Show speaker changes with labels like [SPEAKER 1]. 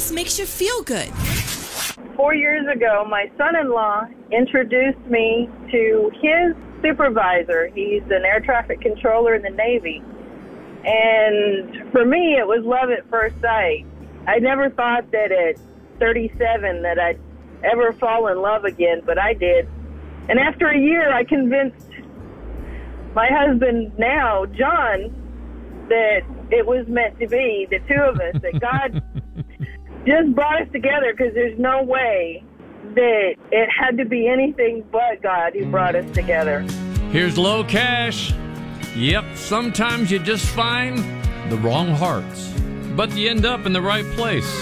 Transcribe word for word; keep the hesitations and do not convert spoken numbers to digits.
[SPEAKER 1] just makes you feel good.
[SPEAKER 2] Four years ago, my son-in-law introduced me to his supervisor. He's an air traffic controller in the Navy. And for me, it was love at first sight. I never thought that at thirty-seven that I'd ever fall in love again, but I did. And after a year, I convinced my husband now, John, that it was meant to be, the two of us, that God just brought us together, because there's no way that it had to be anything but God who brought us together.
[SPEAKER 3] Here's Low Cash. Yep, sometimes you just find the wrong hearts, but you end up in the right place.